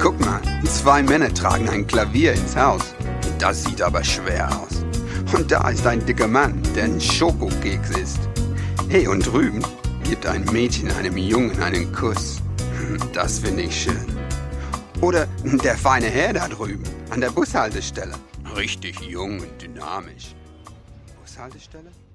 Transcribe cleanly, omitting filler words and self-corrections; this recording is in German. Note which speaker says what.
Speaker 1: Guck mal, 2 Männer tragen ein Klavier ins Haus. Das sieht aber schwer aus. Und da ist ein dicker Mann, der ein Schokokeks isst. Hey, und drüben gibt ein Mädchen einem Jungen einen Kuss. Das finde ich schön. Oder der feine Herr da drüben an der Bushaltestelle. Richtig jung und dynamisch. Bushaltestelle?